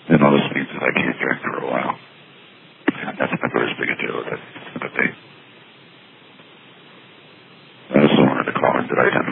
And all this means is I can't drink for a while. And that's not very big a deal. That's sympathy. I also wanted to call in. Did I